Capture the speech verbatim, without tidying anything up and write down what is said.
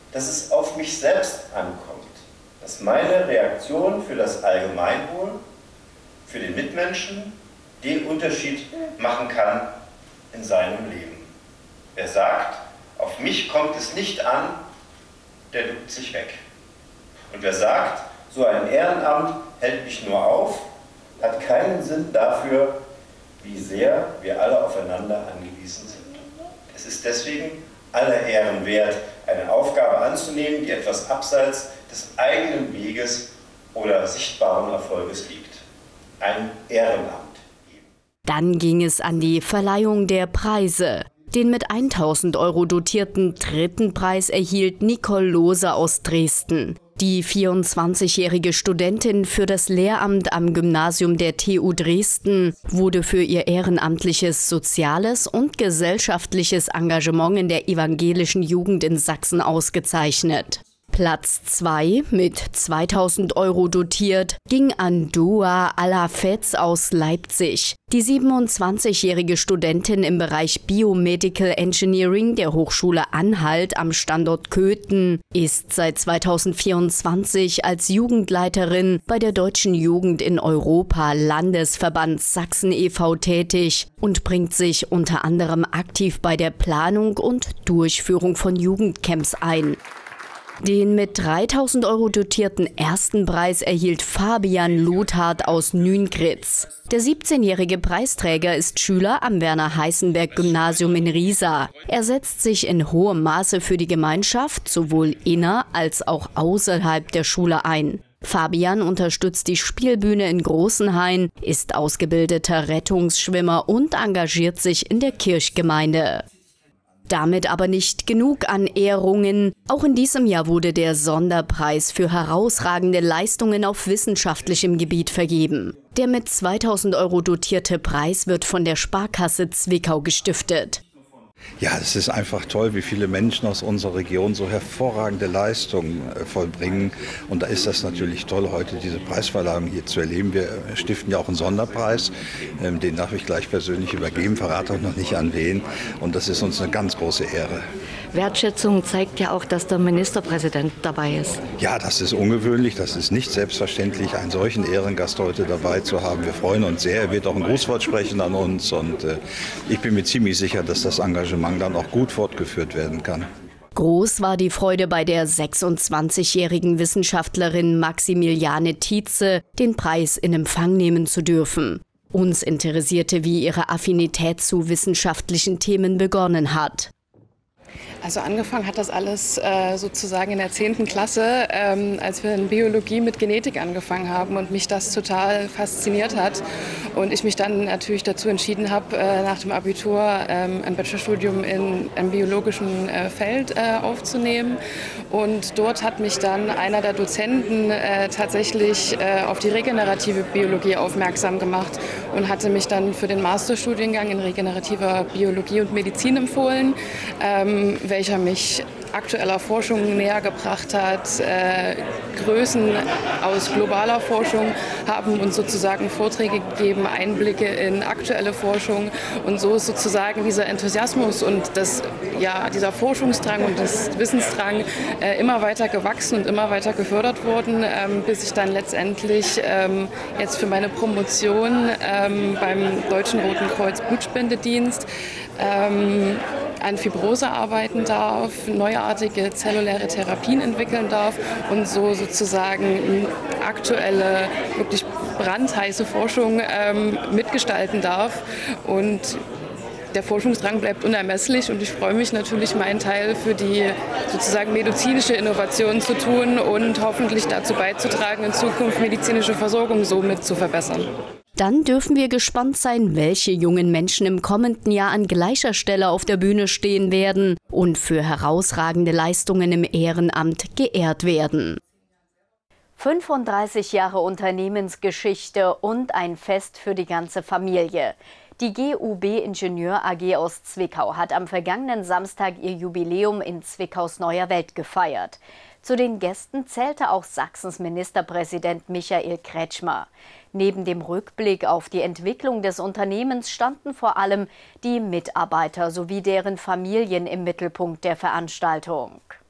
dass es auf mich selbst ankommt, dass meine Reaktion für das Allgemeinwohl, für den Mitmenschen, den Unterschied machen kann in seinem Leben. Wer sagt, auf mich kommt es nicht an, der duckt sich weg. Und wer sagt, so ein Ehrenamt hält mich nur auf, hat keinen Sinn dafür, wie sehr wir alle aufeinander angewiesen sind. Es ist deswegen aller Ehren wert, eine Aufgabe anzunehmen, die etwas abseits des eigenen Weges oder sichtbaren Erfolges liegt. Ein Ehrenamt. Dann ging es an die Verleihung der Preise. Den mit tausend Euro dotierten dritten Preis erhielt Nicole Lohse aus Dresden. Die vierundzwanzigjährige Studentin für das Lehramt am Gymnasium der T U Dresden wurde für ihr ehrenamtliches, soziales und gesellschaftliches Engagement in der evangelischen Jugend in Sachsen ausgezeichnet. Platz zwei mit zweitausend Euro dotiert ging an Dua Alafetz aus Leipzig. Die siebenundzwanzigjährige Studentin im Bereich Biomedical Engineering der Hochschule Anhalt am Standort Köthen ist seit zweitausendvierundzwanzig als Jugendleiterin bei der Deutschen Jugend in Europa Landesverband Sachsen e V tätig und bringt sich unter anderem aktiv bei der Planung und Durchführung von Jugendcamps ein. Den mit dreitausend Euro dotierten ersten Preis erhielt Fabian Lothard aus Nüngritz. Der siebzehnjährige Preisträger ist Schüler am Werner-Heißenberg-Gymnasium in Riesa. Er setzt sich in hohem Maße für die Gemeinschaft sowohl inner- als auch außerhalb der Schule ein. Fabian unterstützt die Spielbühne in Großenhain, ist ausgebildeter Rettungsschwimmer und engagiert sich in der Kirchgemeinde. Damit aber nicht genug an Ehrungen. Auch in diesem Jahr wurde der Sonderpreis für herausragende Leistungen auf wissenschaftlichem Gebiet vergeben. Der mit zweitausend Euro dotierte Preis wird von der Sparkasse Zwickau gestiftet. Ja, es ist einfach toll, wie viele Menschen aus unserer Region so hervorragende Leistungen vollbringen. Und da ist das natürlich toll, heute diese Preisverleihung hier zu erleben. Wir stiften ja auch einen Sonderpreis, den darf ich gleich persönlich übergeben, verrate auch noch nicht an wen. Und das ist uns eine ganz große Ehre. Wertschätzung zeigt ja auch, dass der Ministerpräsident dabei ist. Ja, das ist ungewöhnlich, das ist nicht selbstverständlich, einen solchen Ehrengast heute dabei zu haben. Wir freuen uns sehr, er wird auch ein Grußwort sprechen an uns und äh, ich bin mir ziemlich sicher, dass das Engagement dann auch gut fortgeführt werden kann. Groß war die Freude bei der sechsundzwanzigjährigen Wissenschaftlerin Maximiliane Tietze, den Preis in Empfang nehmen zu dürfen. Uns interessierte, wie ihre Affinität zu wissenschaftlichen Themen begonnen hat. Also angefangen hat das alles äh, sozusagen in der zehnten Klasse, ähm, als wir in Biologie mit Genetik angefangen haben und mich das total fasziniert hat. Und ich mich dann natürlich dazu entschieden habe, äh, nach dem Abitur ähm, ein Bachelorstudium in einem biologischen äh, Feld äh, aufzunehmen. Und dort hat mich dann einer der Dozenten äh, tatsächlich äh, auf die regenerative Biologie aufmerksam gemacht und hatte mich dann für den Masterstudiengang in regenerativer Biologie und Medizin empfohlen, ähm, welcher mich aktueller Forschung näher gebracht hat. Äh, Größen aus globaler Forschung haben uns sozusagen Vorträge gegeben, Einblicke in aktuelle Forschung. Und so ist sozusagen dieser Enthusiasmus und das, ja, dieser Forschungsdrang und das Wissensdrang äh, immer weiter gewachsen und immer weiter gefördert worden, ähm, bis ich dann letztendlich ähm, jetzt für meine Promotion ähm, beim Deutschen Roten Kreuz Blutspendedienst ähm, an Fibrose arbeiten darf, neuartige zelluläre Therapien entwickeln darf und so sozusagen aktuelle, wirklich brandheiße Forschung ähm, mitgestalten darf. Und der Forschungsdrang bleibt unermesslich und ich freue mich natürlich, meinen Teil für die sozusagen medizinische Innovation zu tun und hoffentlich dazu beizutragen, in Zukunft medizinische Versorgung somit zu verbessern. Dann dürfen wir gespannt sein, welche jungen Menschen im kommenden Jahr an gleicher Stelle auf der Bühne stehen werden und für herausragende Leistungen im Ehrenamt geehrt werden. fünfunddreißig Jahre Unternehmensgeschichte und ein Fest für die ganze Familie. Die G U B Ingenieur A G aus Zwickau hat am vergangenen Samstag ihr Jubiläum in Zwickaus Neuer Welt gefeiert. Zu den Gästen zählte auch Sachsens Ministerpräsident Michael Kretschmer. Neben dem Rückblick auf die Entwicklung des Unternehmens standen vor allem die Mitarbeiter sowie deren Familien im Mittelpunkt der Veranstaltung.